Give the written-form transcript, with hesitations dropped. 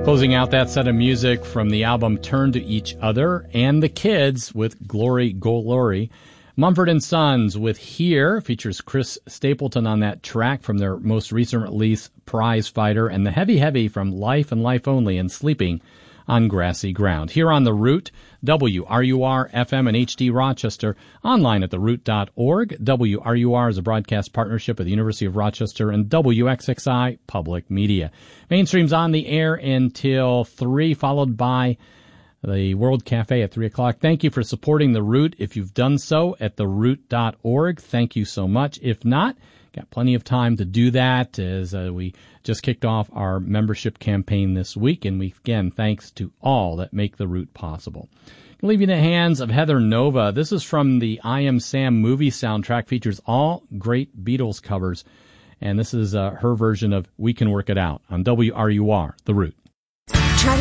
Closing out that set of music from the album Turn to Each Other, and the Kids with Glory Glory. Mumford & Sons with Here features Chris Stapleton on that track from their most recent release, Prize Fighter, and the Heavy Heavy from Life and Life Only and Sleeping on Grassy Ground. Here on The Root, WRUR FM and HD Rochester, online at theroot.org. WRUR is a broadcast partnership with the University of Rochester and WXXI Public Media. Mainstream's on the air until 3, followed by the World Cafe at 3 o'clock. Thank you for supporting The Root. If you've done so at theroot.org, thank you so much. If not, got plenty of time to do that as we just kicked off our membership campaign this week. And again, thanks to all that make The Root possible. I'll leave you in the hands of Heather Nova. This is from the I Am Sam movie soundtrack. Features all great Beatles covers. And this is her version of We Can Work It Out on WRUR, The Root.